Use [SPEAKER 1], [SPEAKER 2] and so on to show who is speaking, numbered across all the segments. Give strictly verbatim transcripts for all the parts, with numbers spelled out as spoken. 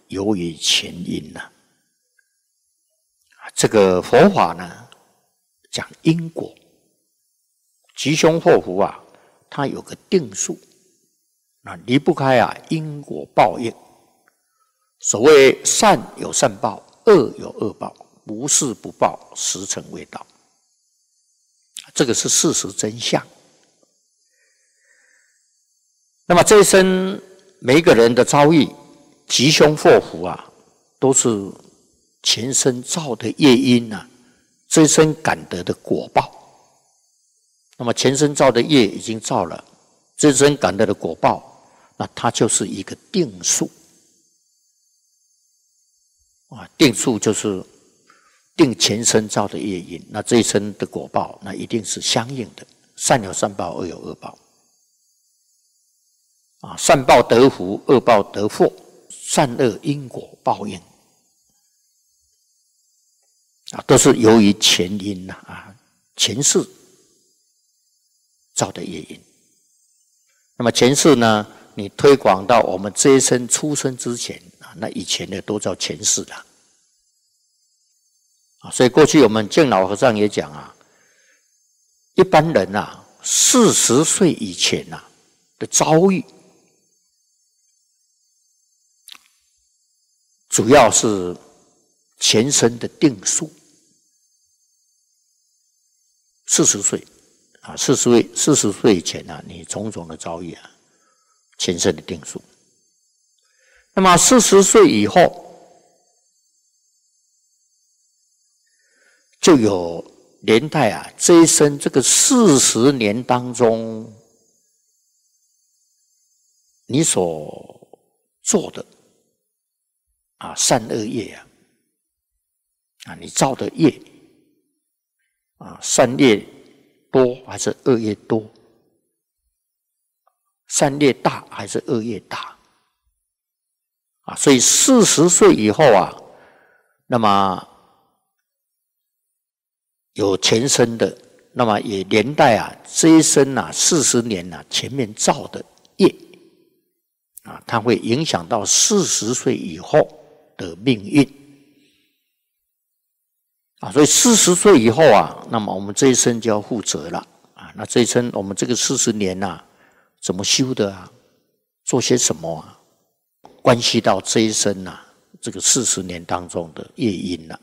[SPEAKER 1] 由于前因呐、啊。这个佛法呢，讲因果，吉凶祸福啊，它有个定数，那离不开啊因果报应。所谓善有善报，恶有恶报，不是不报，时辰未到。这个是事实真相。那么这一生每一个人的遭遇，吉凶祸福啊，都是前生造的业因啊，这一生感得的果报。那么前生造的业已经造了，这一生感得的果报，那它就是一个定数啊，定数就是定前生造的业因，那这一生的果报，那一定是相应的，善有善报，恶有恶报。啊，善报得福，恶报得祸，善恶因果报应啊，都是由于前因呐啊，前世造的业因。那么前世呢，你推广到我们这一生出生之前啊，那以前的都叫前世了啊。所以过去我们净老和尚也讲啊，一般人啊，四十岁以前啊的遭遇，主要是前生的定数。四十岁啊，四十岁四十岁以前啊，你种种的遭遇啊，前生的定数。那么四十岁以后，就有连带啊，这一生这个四十年当中，你所做的啊善恶业啊，啊你造的业啊，善业多还是恶业多？善业大还是恶业大？啊，所以四十岁以后啊，那么有前生的，那么也连带啊这一生啊四十年啊前面造的业啊，它会影响到四十岁以后的命运。啊，所以四十岁以后啊，那么我们这一生就要负责了啊。那这一生我们这个四十年啊，怎么修的啊？做些什么啊？关系到这一生啊，这个四十年当中的业因了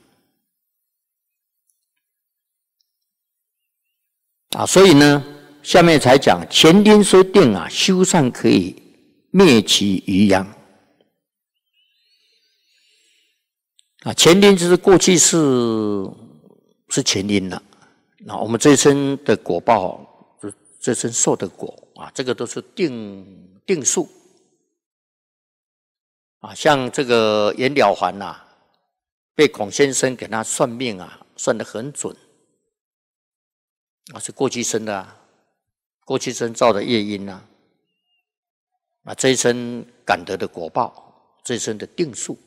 [SPEAKER 1] 啊。啊，所以呢，下面才讲前因虽定啊，修善可以灭其余殃。啊，前因就是过去是是前因了，那我们这一生的果报，就这生受的果啊，这个都是定定数啊。像这个袁了凡呐、啊，被孔先生给他算命啊，算得很准啊，是过去生的啊，过去生造的业因啊，啊，这一生感得的果报，这一生的定数。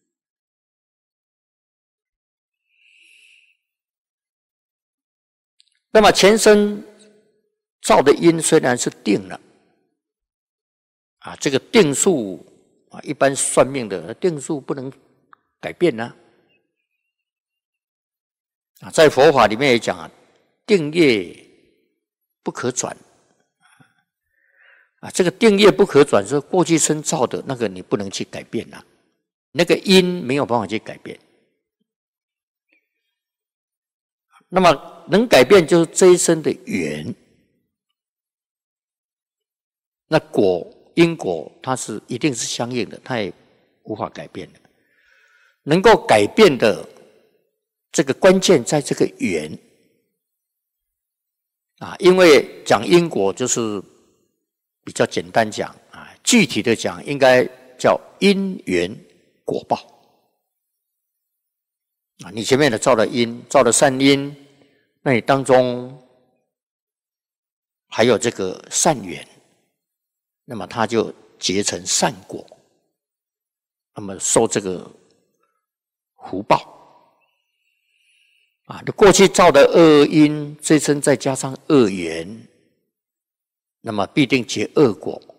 [SPEAKER 1] 那么前生造的因虽然是定了啊，这个定数啊，一般算命的定数不能改变呢、啊。啊，在佛法里面也讲啊，定业不可转啊，这个定业不可转，是过去生造的那个你不能去改变了、啊，那个因没有办法去改变。那么能改变就是这一生的缘，那果因果它是一定是相应的，它也无法改变的。能够改变的这个关键在这个缘啊，因为讲因果就是比较简单讲啊，具体的讲应该叫因缘果报啊。你前面的造了因，造了善因。那你当中还有这个善缘，那么它就结成善果，那么受这个福报啊。你过去造的恶因，这生再加上恶缘，那么必定结恶果